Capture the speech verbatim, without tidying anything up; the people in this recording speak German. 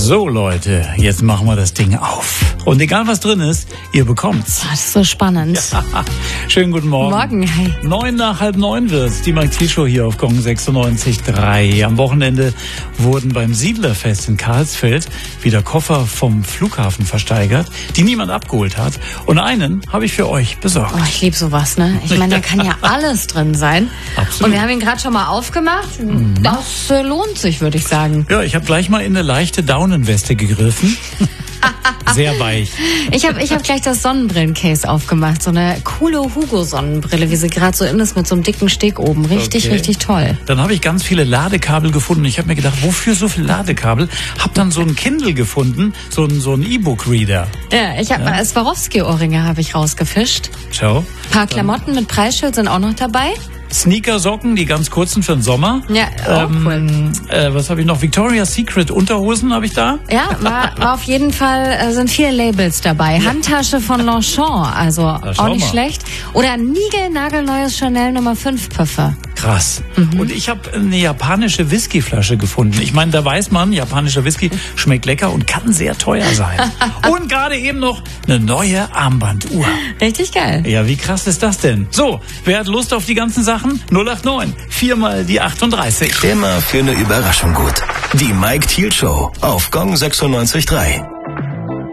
So Leute, jetzt machen wir das Ding auf. Und egal was drin ist, ihr bekommt's. Oh, das ist so spannend. Ja. Schönen guten Morgen. Morgen, hey. Neun nach halb neun wird's, die Mike Thiel Show hier auf Gong sechsundneunzig Komma drei. Am Wochenende wurden beim Siedlerfest in Karlsfeld wieder Koffer vom Flughafen versteigert, die niemand abgeholt hat. Und einen habe ich für euch besorgt. Oh, ich liebe sowas, ne? Ich meine, da kann ja alles drin sein. Absolut. Und wir haben ihn gerade schon mal aufgemacht. Mhm. Das äh, lohnt sich, würde ich sagen. Ja, ich habe gleich mal in eine leichte Daunenweste gegriffen. Sehr weich. Ich habe ich hab gleich das Sonnenbrillen-Case aufgemacht. So eine coole Hugo-Sonnenbrille, wie sie gerade so in ist, mit so einem dicken Steg oben. Richtig, okay. richtig toll. Dann habe ich ganz viele Ladekabel gefunden. Ich habe mir gedacht, wofür so viele Ladekabel? Hab dann so ein Kindle gefunden, so ein, so ein E-Book-Reader. Ja, ich habe ja. Swarovski-Ohrringe habe ich rausgefischt. Schau. Ein paar Klamotten mit Preisschild sind auch noch dabei. Sneakersocken, die ganz kurzen für den Sommer. Ja, auch ähm, cool. Äh, was habe ich noch? Victoria's Secret Unterhosen habe ich da. Ja, war, war auf jeden Fall, äh, sind viele Labels dabei. Ja. Handtasche von Longchamp, also auch nicht mal. schlecht. Oder niegelnagelneues Chanel Nummer fünf Parfum. Krass. Mhm. Und ich habe eine japanische Whiskyflasche gefunden. Ich meine, da weiß man, japanischer Whisky schmeckt lecker und kann sehr teuer sein. Und gerade eben noch eine neue Armbanduhr. Richtig geil. Ja, wie krass ist das denn? So, wer hat Lust auf die ganzen Sachen? null acht neun, viermal die achtunddreißig. Immer für eine Überraschung gut. Die Mike Thiel Show auf Gong sechsundneunzig Komma drei.